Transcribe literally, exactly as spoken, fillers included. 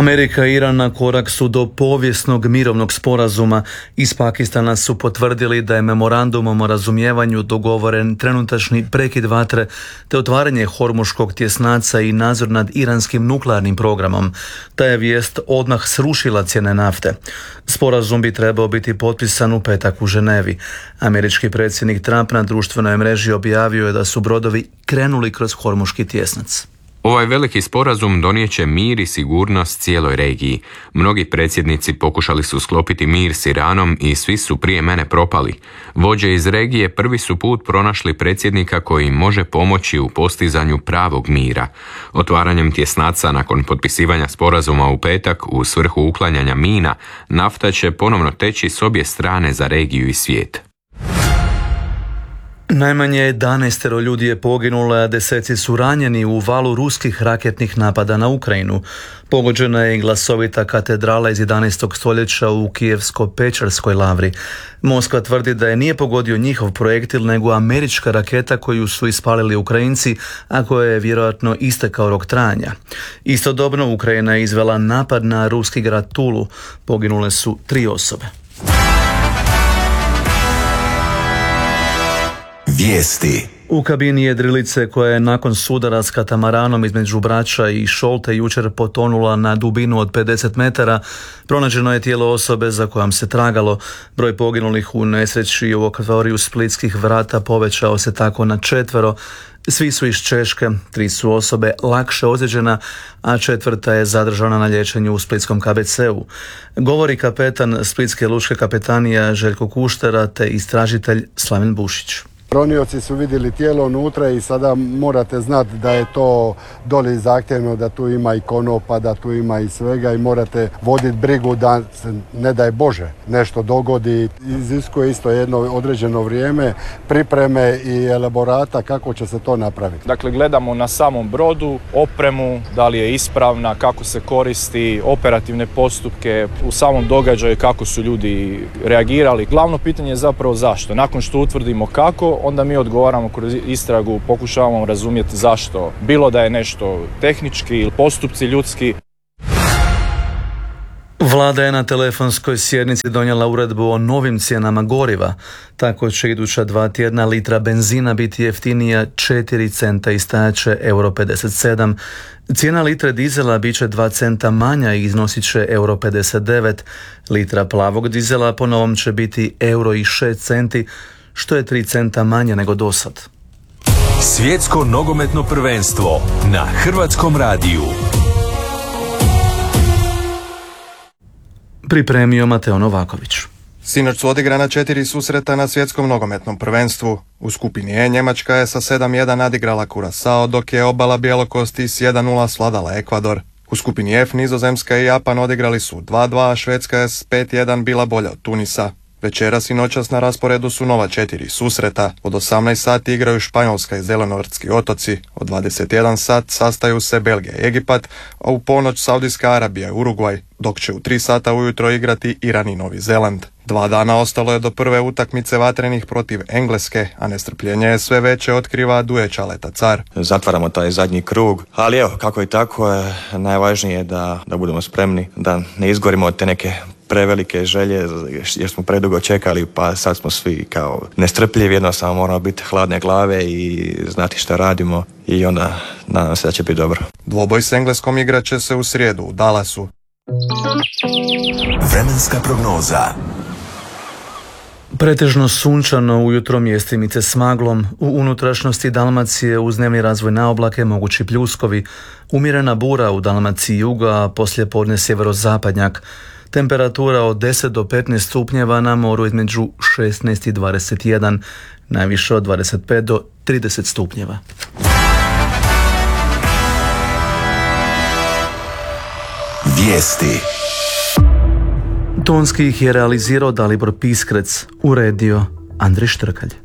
Amerika i Iran na korak su do povijesnog mirovnog sporazuma. Iz Pakistana su potvrdili da je memorandumom o razumijevanju dogovoren trenutačni prekid vatre te otvaranje Hormuškog tjesnaca i nadzor nad iranskim nuklearnim programom. Ta je vijest odmah srušila cijene nafte. Sporazum bi trebao biti potpisan u petak u Ženevi. Američki predsjednik Trump na društvenoj mreži objavio je da su brodovi krenuli kroz Hormuški tjesnac. Ovaj veliki sporazum donijeće mir i sigurnost cijeloj regiji. Mnogi predsjednici pokušali su sklopiti mir s Iranom i svi su prije mene propali. Vođe iz regije prvi su put pronašli predsjednika koji može pomoći u postizanju pravog mira. Otvaranjem tjesnaca nakon potpisivanja sporazuma u petak u svrhu uklanjanja mina, nafta će ponovno teći s obje strane za regiju i svijet. Najmanje jedanaestero ljudi je poginulo, a deseci su ranjeni u valu ruskih raketnih napada na Ukrajinu. Pogođena je i glasovita katedrala iz jedanaestog stoljeća u Kijevsko-Pečarskoj lavri. Moskva tvrdi da je nije pogodio njihov projektil, nego američka raketa koju su ispalili Ukrajinci, a koja je vjerojatno istekao rok trajanja. Istodobno Ukrajina je izvela napad na ruski grad Tulu. Poginule su tri osobe. Vijesti. U kabini jedrilice koja je nakon sudara s katamaranom između Brača i Šolte jučer potonula na dubinu od pedeset metara, pronađeno je tijelo osobe za kojom se tragalo. Broj poginulih u nesreći u akvariju Splitskih vrata povećao se tako na četvero. Svi su iz Češke, tri su osobe lakše ozlijeđena, a četvrta je zadržana na liječenju u splitskom K B C-u. Govori kapetan Splitske lučke kapetanije Željko Kuštera te istražitelj Slaven Bušić. Ronioci su vidjeli tijelo unutra i sada morate znati da je to doli zahtjevno, da tu ima i konopa, da tu ima i svega i morate voditi brigu da se, ne daj Bože, nešto dogodi. Iziskuje isto jedno određeno vrijeme, pripreme i elaborata kako će se to napraviti. Dakle, gledamo na samom brodu, opremu, da li je ispravna, kako se koristi, operativne postupke, u samom događaju kako su ljudi reagirali. Glavno pitanje je zapravo zašto. Nakon što utvrdimo kako, onda mi odgovaramo kroz istragu, pokušavamo razumjeti zašto. Bilo da je nešto tehnički ili postupci ljudski. Vlada je na telefonskoj sjednici donijela uredbu o novim cijenama goriva. Tako će iduća dva tjedna litra benzina biti jeftinija četiri centa i stajat euro pedeset sedam. Cijena litre dizela bit će dva centa manja i iznosit će euro pedeset devet. Litra plavog dizela po novom će biti euro i šest centi, što je tri centa manje nego dosad. Svjetsko nogometno prvenstvo na Hrvatskom radiju. Pripremio Mateo Novaković. Sinoć su odigrana četiri susreta na svjetskom nogometnom prvenstvu. U skupini E Njemačka je sa sedam jedan nadigrala Curaçao, dok je obala bjelokosti s jedan nula svladala Ekvador. U skupini F Nizozemska i Japan odigrali su dva dva, a Švedska je s pet jedan bila bolja od Tunisa. Večeras i noćas na rasporedu su nova četiri susreta. Od osamnaest sati igraju Španjolska i Zelenortski otoci. Od dvadeset jedan sat sastaju se Belgija i Egipat, a u ponoć Saudijska Arabija i Urugvaj, dok će u tri sata ujutro igrati Iran i Novi Zeland. Dva dana ostalo je do prve utakmice vatrenih protiv Engleske, a nestrpljenje je sve veće, otkriva Duje Čaleta Car. Zatvaramo taj zadnji krug, ali evo, kako i tako, je najvažnije je da, da budemo spremni, da ne izgorimo od te neke prevelike želje, jer smo predugo čekali, pa sad smo svi kao nestrpljivi, jednostavno moramo biti hladne glave i znati šta radimo i onda nadam se da će biti dobro. Dvoboj s Engleskom igrat će se u srijedu u Dallasu. Vremenska prognoza. Pretežno sunčano, ujutro mjestimice s maglom, u unutrašnjosti Dalmacije uz dnevni razvoj na oblake mogući pljuskovi, umjerena bura u Dalmaciji juga, a poslije podne sjeverozapadnjak. Temperatura od deset do petnaest stupnjeva, na moru između šesnaest i dvadeset jedan, najviše od dvadeset pet do trideset stupnjeva. Vijesti. Tonski ih je realizirao Dalibor Piskrec, uredio Andrej Štrkalj.